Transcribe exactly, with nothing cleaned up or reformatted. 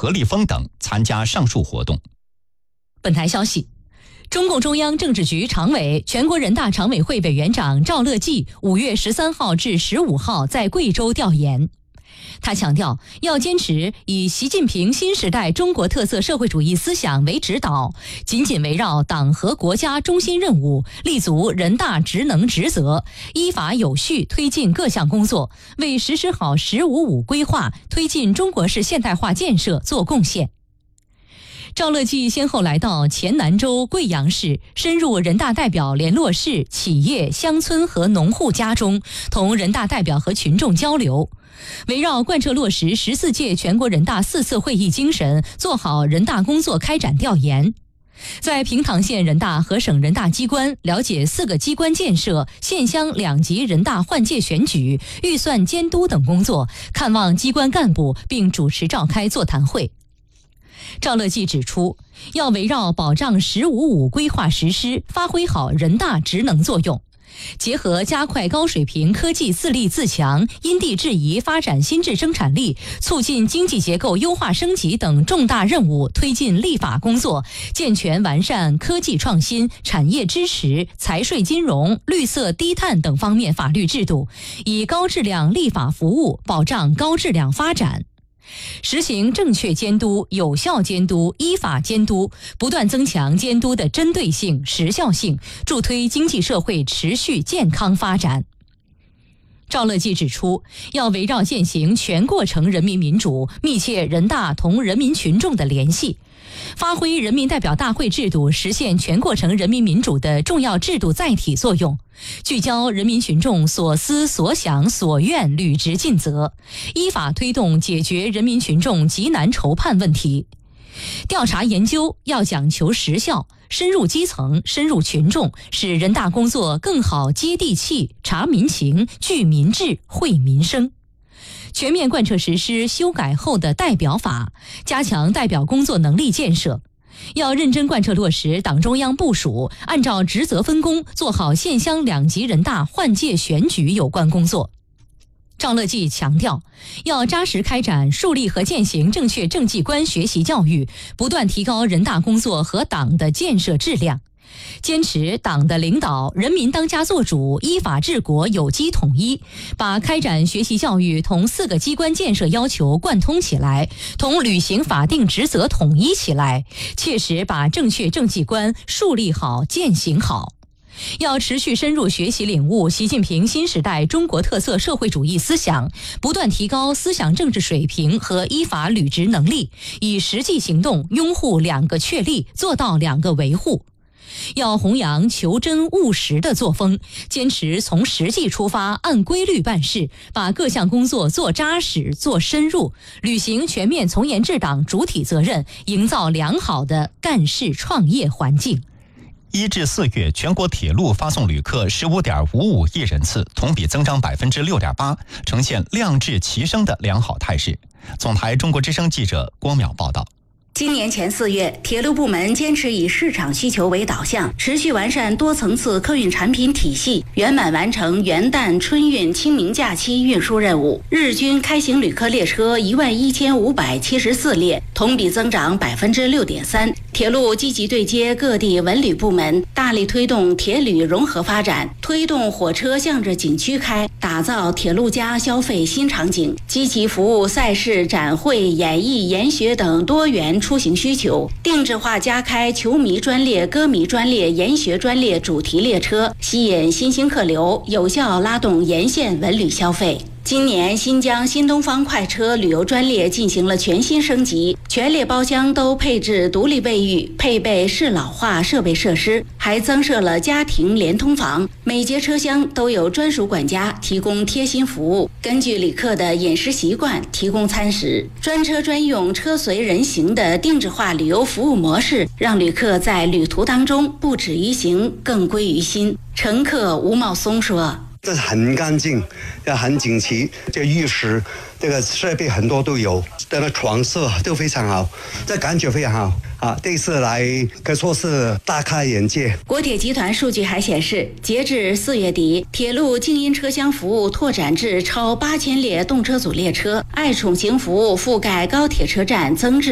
何立峰等参加上述活动。 本台消息，中共中央政治局常委、全国人大常委会委员长赵乐际五月十三号至十五号在贵州调研。他强调，要坚持以习近平新时代中国特色社会主义思想为指导，紧紧围绕党和国家中心任务，立足人大职能职责，依法有序推进各项工作，为实施好“十五五”规划、推进中国式现代化建设做贡献。赵乐际先后来到黔南州贵阳市，深入人大代表联络室、企业、乡村和农户家中，同人大代表和群众交流，围绕贯彻落实十四届全国人大四次会议精神，做好人大工作开展调研。在平塘县人大和省人大机关了解四个机关建设、县乡两级人大换届选举、预算监督等工作，看望机关干部，并主持召开座谈会。赵乐际指出，要围绕保障“十五五”规划实施，发挥好人大职能作用，结合加快高水平科技自立自强、因地制宜发展新质生产力、促进经济结构优化升级等重大任务，推进立法工作，健全完善科技创新、产业支持、财税金融、绿色低碳等方面法律制度，以高质量立法服务保障高质量发展。实行正确监督、有效监督、依法监督，不断增强监督的针对性、时效性，助推经济社会持续健康发展。赵乐际指出，要围绕践行全过程人民民主，密切人大同人民群众的联系，发挥人民代表大会制度实现全过程人民民主的重要制度载体作用，聚焦人民群众所思所想所愿，履职尽责，依法推动解决人民群众急难愁盼问题。调查研究要讲求实效，深入基层，深入群众，使人大工作更好接地气、察民情、聚民智、惠民生。全面贯彻实施修改后的代表法，加强代表工作能力建设。要认真贯彻落实党中央部署，按照职责分工做好县乡两级人大换届选举有关工作。赵乐际强调，要扎实开展树立和践行正确政绩观学习教育，不断提高人大工作和党的建设质量，坚持党的领导、人民当家作主、依法治国有机统一，把开展学习教育同四个机关建设要求贯通起来，同履行法定职责统一起来，切实把正确政绩观树立好、践行好。要持续深入学习领悟习近平新时代中国特色社会主义思想，不断提高思想政治水平和依法履职能力，以实际行动拥护两个确立，做到两个维护。要弘扬求真务实的作风，坚持从实际出发，按规律办事，把各项工作做扎实、做深入，履行全面从严治党主体责任，营造良好的干事创业环境。 一至四月，全国铁路发送旅客十五点五五亿人次，同比增长百分之六点八，呈现量质齐升的良好态势。总台中国之声记者郭淼报道。 今年前四月，铁路部门坚持以市场需求为导向，持续完善多层次客运产品体系，圆满完成元旦、春运、清明假期运输任务。日均开行旅客列车一万一千五百七十四列，同比增长百分之六点三。铁路积极对接各地文旅部门，大力推动铁旅融合发展，推动火车向着景区开，打造铁路加消费新场景，积极服务赛事、展会、演艺、研学等多元出行需求，定制化加开球迷专列、歌迷专列、研学专列主题列车，吸引新兴客流，有效拉动沿线文旅消费。今年新疆新东方快车旅游专列进行了全新升级，全列包厢都配置独立卫浴，配备适老化设备设施，还增设了家庭连通房，每节车厢都有专属管家提供贴心服务，根据旅客的饮食习惯提供餐食。专车专用、车随人行的定制化旅游服务模式，让旅客在旅途当中不止于行，更归于心。乘客吴茂松说， 这很干净，也很整齐，这浴室这个设备很多都有，这个床色都非常好，这感觉非常好啊！这次来可说是大开眼界。 国铁集团数据还显示，截至四月底，铁路静音车厢服务拓展至超八千列动车组列车，爱宠行服务覆盖高铁车站增至